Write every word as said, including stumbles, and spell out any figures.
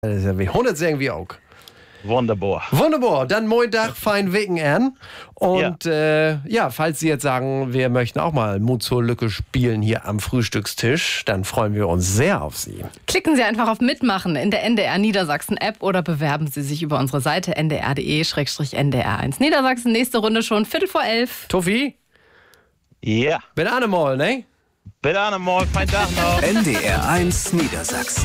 Das ist ja wie hundert sagen wir auch. Wunderbar. Wunderbar, dann moin Tag, fein Wegen an. Und ja. Äh, ja, falls Sie jetzt sagen, wir möchten auch mal Mut zur Lücke spielen hier am Frühstückstisch, dann freuen wir uns sehr auf Sie. Klicken Sie einfach auf Mitmachen in der N D R Niedersachsen App oder bewerben Sie sich über unsere Seite n d r punkt d e slash n d r eins Niedersachsen. Nächste Runde schon Viertel vor elf. Toffi? Ja. Bitte einmal, ne? Bitte einmal, feinen Tag noch. N D R eins Niedersachsen.